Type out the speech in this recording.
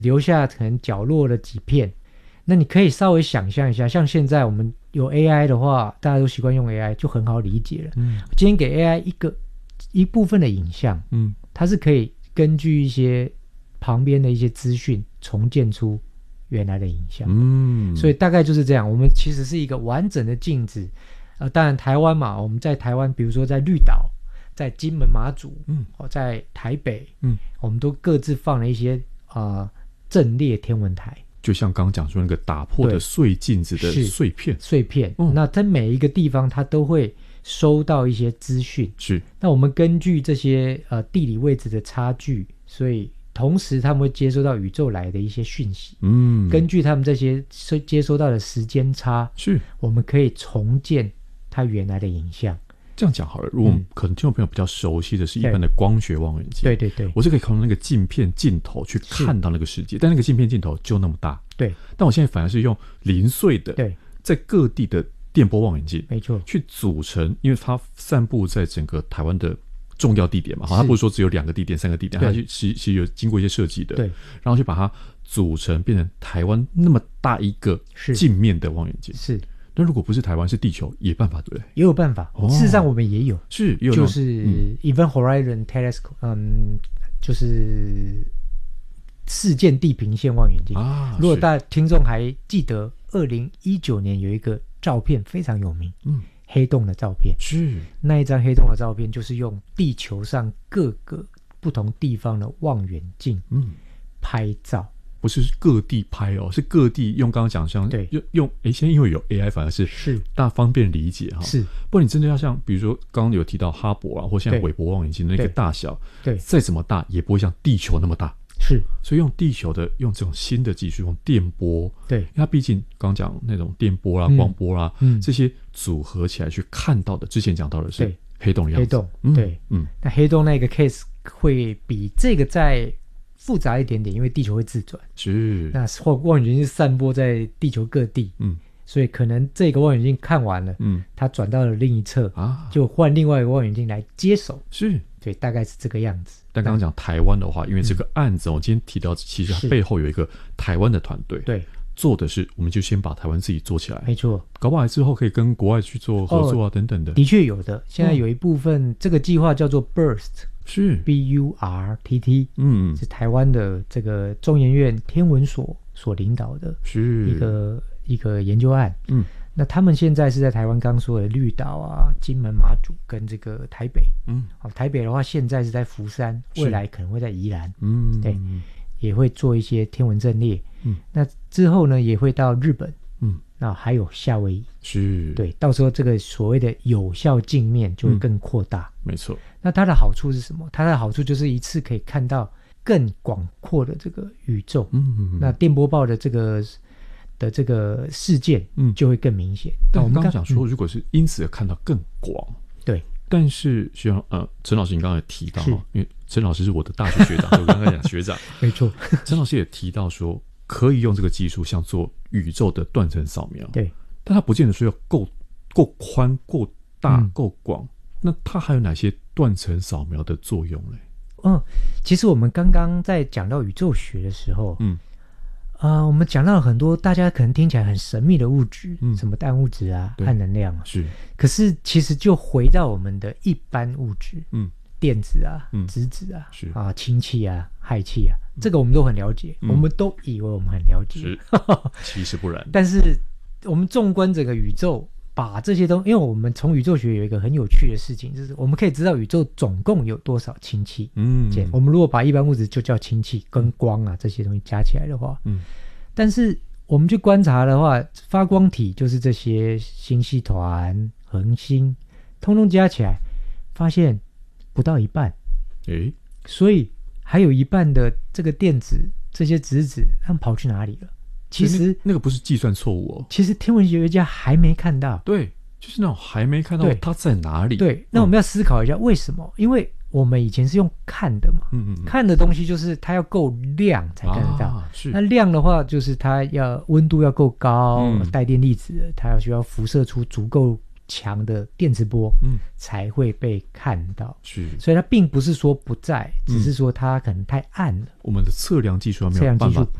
留下可能角落的几片。那你可以稍微想象一下，像现在我们有 AI 的话，大家都习惯用 AI， 就很好理解了。今天给 AI 一部分的影像，它是可以根据一些旁边的一些资讯重建出原来的影像。所以大概就是这样。我们其实是一个完整的镜子。当然台湾嘛，我们在台湾，比如说在绿岛、在金门马祖，在台北，我们都各自放了一些阵列天文台。 就像刚刚讲说那个打破的碎镜子的碎片， 那在每一个地方它都会收到一些资讯。是，那我们根据这些地理位置的差距，所以同时他们会接收到宇宙来的一些讯息。根据他们这些接收到的时间差，是我们可以重建它原来的影像。 这样讲好了，如果可能听众朋友比较熟悉的是一般的光学望远镜， 对， 我是可以从那个镜片镜头去看到那个世界，但那个镜片镜头就那么大，对。但我现在反而是用零碎的，对，在各地的电波望远镜，没错，去组成，因为它散布在整个台湾的重要地点嘛，它不是说只有2个地点、3个地点，它其实有经过一些设计的，对，然后去把它组成变成台湾那么大一个镜面的望远镜，是。那如果不是台湾，是地球，也办法对不对？ 也有办法，事实上我们也有，就是 Event Horizon Telescope，就是事件地平线望远镜。如果大家听众还记得，2019年有一个照片非常有名，黑洞的照片，是那一张黑洞的照片，就是用地球上各个不同地方的望远镜，拍照。 不是各地拍哦，是各地用刚刚讲像用现在因为有 AI 反而是大方便理解哈。是，不然你真的要像比如说刚刚有提到哈勃啊，或现在韦伯望远镜的那个大小，对，再怎么大也不会像地球那么大。是，所以用地球的用这种新的技术，用电波，对，因为它毕竟刚刚讲那种电波啦、光波啦，这些组合起来去看到的，之前讲到的是黑洞的样子。黑洞，对，那黑洞那个 case 会比这个在复杂一点点，因为地球会自转，是那望远镜是散播在地球各地，所以可能这个望远镜看完了，它转到了另一侧就换另外一个望远镜来接手，是，对，大概是这个样子。 但刚刚讲台湾的话，因为这个案子，我今天提到，其实它背后有一个台湾的团队，对，做的是，我们就先把台湾自己做起来，没错，搞不好之后可以跟国外去做合作啊，等等的。 的确有的，现在有一部分这个计划叫做 BURST。是 BURTT， 是台湾的这个中研院天文所领导的，是一个研究案。那他们现在是在台湾刚说的绿岛啊、金门、马祖跟这个台北。台北的话现在是在福山，未来可能会在宜兰。对，也会做一些天文阵列。那之后呢，也会到日本。那还有夏威夷，是，对，到时候这个所谓的有效镜面就会更扩大。没错。那它的好处是什么？它的好处就是一次可以看到更广阔的这个宇宙。那电波报的这个事件就会更明显。 但我们刚刚讲说，如果是因此看到更广，对。但是像陈老师，你刚刚也提到，因为陈老师是我的大学学长，就我刚才讲学长，没错。陈老师也提到说，可以用这个技术像做宇宙的断层扫描，对，但它不见得说要够宽、够大、够广。那它还有哪些断层扫描的作用呢？ 其实我们刚刚在讲到宇宙学的时候，我们讲到了很多大家可能听起来很神秘的物质，什么氮物质啊、暗能量啊，是。可是其实就回到我们的一般物质，电子啊、质子啊、氢气啊、氦气啊，这个我们都很了解，我们都以为我们很了解， 其实不然。 但是我们纵观整个宇宙，把这些东西，因为我们从宇宙学有一个很有趣的事情，就是我们可以知道宇宙总共有多少氢气。我们如果把一般物质就叫氢气跟光啊这些东西加起来的话，但是我们去观察的话，发光体就是这些星系团、恒星，通通加起来，发现不到一半。所以还有一半的这个电子，这些质子，它们跑去哪里了？其实那个不是计算错误哦， 其实天文学家还没看到。 对，就是那种还没看到它在哪里。对， 那我们要思考一下为什么？因为我们以前是用看的嘛，看的东西就是它要够亮才看得到。那亮的话，就是它要温度要够高，带电粒子，它需要辐射出足够强的电磁波，才会被看到。 是， 所以它并不是说不在，只是说它可能太暗了。 我们的测量技术还没有办法